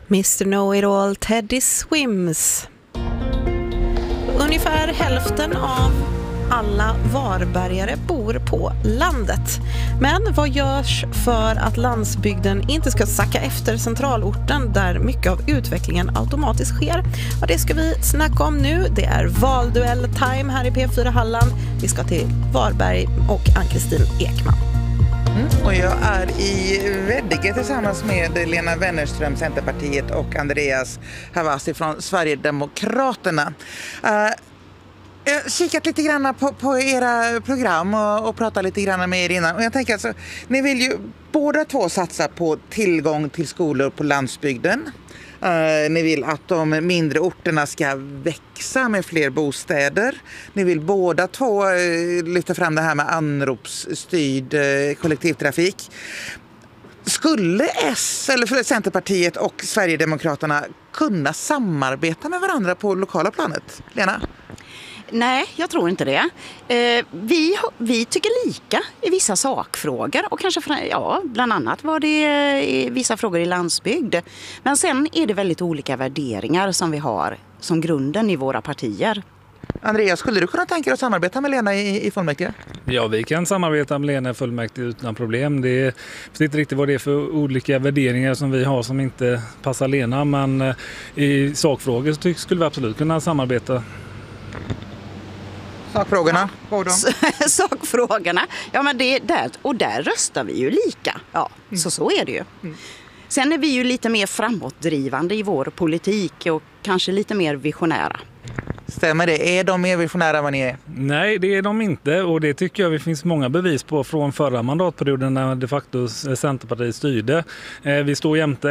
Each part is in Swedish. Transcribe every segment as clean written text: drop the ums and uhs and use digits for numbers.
Mr. Know-It-All Teddy Swims. Ungefär hälften av alla varbergare bor på landet. Men vad görs för att landsbygden inte ska sacka efter centralorten där mycket av utvecklingen automatiskt sker? Och det ska vi snacka om nu. Det är valduell-time här i P4 Halland. Vi ska till Varberg och Ann-Kristin Ekman. Och jag är i Veddige tillsammans med Lena Wennerström, Centerpartiet, och Andreas Havasi från Sverigedemokraterna. Jag har kikat lite grann på era program och pratat lite grann med er innan. Och jag tänker alltså, ni vill ju båda två satsa på tillgång till skolor på landsbygden. Ni vill att de mindre orterna ska växa med fler bostäder. Ni vill båda två lyfta fram det här med anropsstyrd kollektivtrafik. Skulle Centerpartiet och Sverigedemokraterna kunna samarbeta med varandra på lokala planet? Lena? Nej, jag tror inte det. Vi tycker lika i vissa sakfrågor och kanske bland annat var det i vissa frågor i landsbygd. Men sen är det väldigt olika värderingar som vi har som grunden i våra partier. Andreas, skulle du kunna tänka dig att samarbeta med Lena i fullmäktige? Ja, vi kan samarbeta med Lena i fullmäktige utan problem. Det är inte riktigt vad det är för olika värderingar som vi har som inte passar Lena, men i sakfrågor så skulle vi absolut kunna samarbeta. Sakfrågorna? Sakfrågorna, ja men där röstar vi ju lika. Ja, så är det ju. Sen är vi ju lite mer framåtdrivande i vår politik och kanske lite mer visionära. Stämmer det? Är de mer visionära än vad ni är? Nej, det är de inte, och det tycker jag det finns många bevis på från förra mandatperioden när de facto Centerpartiet styrde. Vi står jämte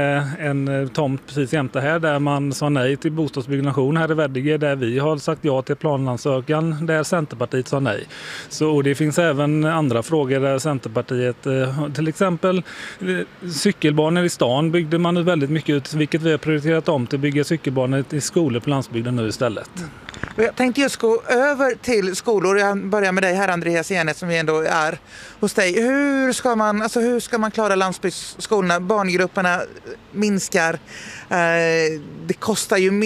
en tomt precis jämte här där man sa nej till bostadsbyggnation här i Veddige, där vi har sagt ja till planansökan där Centerpartiet sa nej. Och det finns även andra frågor där Centerpartiet, till exempel cykelbanor i stan byggde man väldigt mycket ut, vilket vi har prioriterat om till att bygga cykelbanor i skolor på landsbygden nu istället. Jag tänkte just gå över till skolor. Jag börjar med dig här, Andreas Enet, som vi ändå är hos dig. Hur ska man klara landsbygdsskolorna? Barngrupperna minskar. Det kostar ju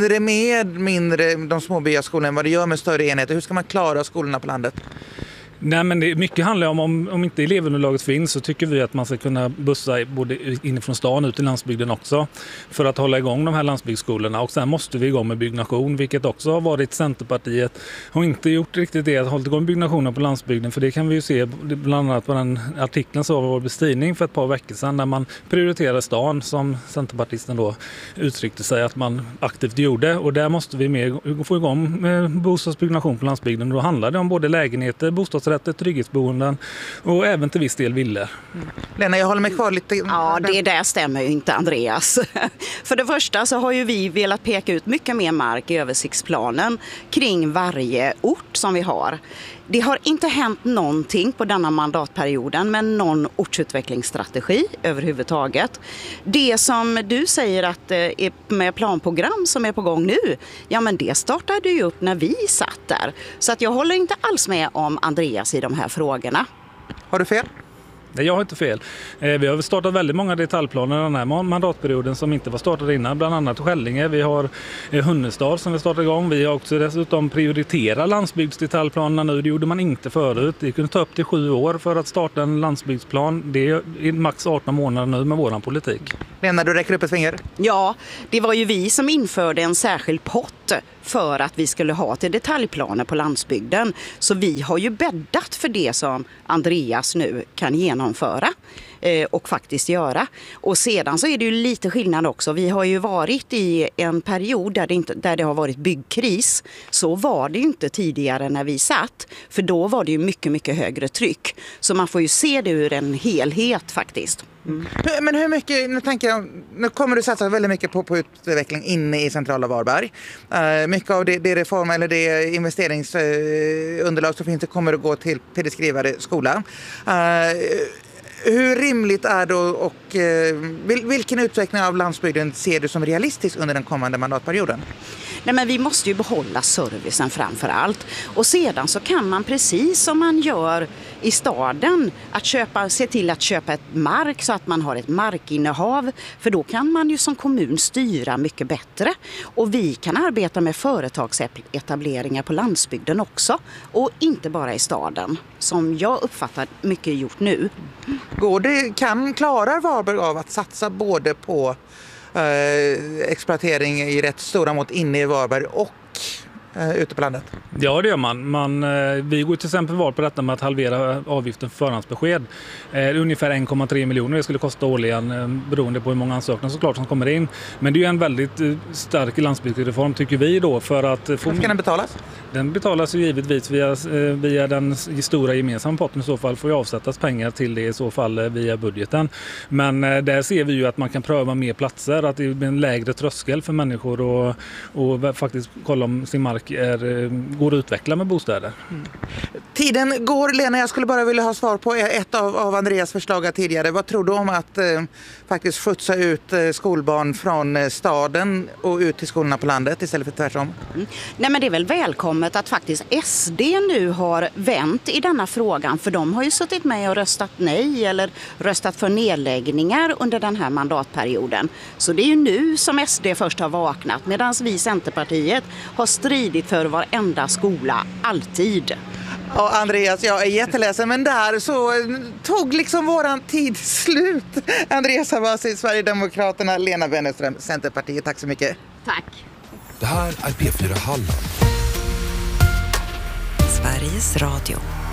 mindre de små byaskolorna än vad det gör med större enheter. Hur ska man klara skolorna på landet? Nej, men mycket handlar om inte elevunderlaget finns, så tycker vi att man ska kunna bussa både inifrån stan ut i landsbygden också för att hålla igång de här landsbygdsskolorna. Och sen måste vi igång med byggnation, vilket också har varit Centerpartiet har inte gjort riktigt det, att hålla igång byggnationen på landsbygden, för det kan vi ju se bland annat på den artikeln som var vår beskrivning för ett par veckor sedan när man prioriterade stan, som Centerpartisten då uttryckte sig att man aktivt gjorde, och där måste vi få igång med bostadsbyggnation på landsbygden. Då handlar det om både lägenheter, bostadsrätter, trygghetsboenden och även till viss del villor. Lena, jag håller mig kvar lite. Ja, det där stämmer ju inte, Andreas. För det första så har ju vi velat peka ut mycket mer mark i översiktsplanen kring varje ort som vi har. Det har inte hänt någonting på denna mandatperioden med någon ortsutvecklingsstrategi överhuvudtaget. Det som du säger att är med planprogram som är på gång nu, ja men det startade ju upp när vi satt där. Så att jag håller inte alls med om Andreas i de här frågorna. Har du fel? Nej, jag har inte fel. Vi har startat väldigt många detaljplaner den här mandatperioden som inte var startade innan. Bland annat Skällinge. Vi har Hunnestad som vi startat igång. Vi har också dessutom prioriterat landsbygdsdetaljplanerna nu. Det gjorde man inte förut. Det kunde ta upp till 7 år för att starta en landsbygdsplan. Det är max 18 månader nu med våran politik. Lena, du räcker upp ett finger. Ja, det var ju vi som införde en särskild pott för att vi skulle ha till detaljplaner på landsbygden. Så vi har ju bäddat för det som Andreas nu kan genomföra och faktiskt göra. Och sedan så är det ju lite skillnad också. Vi har ju varit i en period där det har varit byggkris. Så var det ju inte tidigare när vi satt. För då var det ju mycket, mycket högre tryck. Så man får ju se det ur en helhet faktiskt. Mm. Men hur mycket, nu kommer du satsa väldigt mycket på utveckling inne i centrala Varberg. Mycket av det reform eller det investeringsunderlag som finns kommer att gå till Peder Skrivare skola. Hur rimligt är det och vilken utveckling av landsbygden ser du som realistisk under den kommande mandatperioden? Nej, men vi måste ju behålla servicen framför allt. Och sedan så kan man precis som man gör i staden att se till att köpa ett mark så att man har ett markinnehav. För då kan man ju som kommun styra mycket bättre. Och vi kan arbeta med företagsetableringar på landsbygden också. Och inte bara i staden, som jag uppfattar mycket gjort nu. Klarar Varberg av att satsa både på exploatering i rätt stora mått inne i Varberg och ute på landet? Ja, det gör man. Vi går till exempel val på detta med att halvera avgiften för förhandsbesked. Ungefär 1,3 miljoner det skulle kosta årligen beroende på hur många ansökningar såklart som kommer in. Men det är ju en väldigt stark landsbygdsreform tycker vi då för att få... Hur ska den betalas? Den betalas ju givetvis via den stora gemensamma potten. I så fall får ju avsättas pengar till det i så fall via budgeten. Men där ser vi ju att man kan pröva mer platser, att det blir en lägre tröskel för människor och faktiskt kolla om sin mark går att utveckla med bostäder. Tiden går, Lena. Jag skulle bara vilja ha svar på ett av Andreas förslag tidigare. Vad tror du om att faktiskt skjutsa ut skolbarn från staden och ut till skolorna på landet istället för tvärtom? Nej, men det är väl välkommet att faktiskt SD nu har vänt i denna frågan, för de har ju suttit med och röstat nej eller röstat för nedläggningar under den här mandatperioden. Så det är ju nu som SD först har vaknat, medan vi i Centerpartiet har stridit för varenda skola, alltid. Ja, Andreas, jag är jätteledsen, men där så tog liksom våran tid slut. Andreas Havasi, Sverigedemokraterna, Lena Wennerström, Centerpartiet. Tack så mycket. Tack. Det här är P4 Halland. Sveriges Radio.